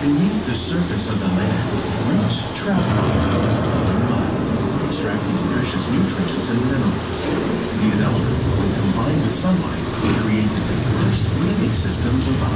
Beneath the surface of the land, roots travel from the mud, extracting precious nutrients and minerals. These elements, when combined with sunlight, create the diverse living systems of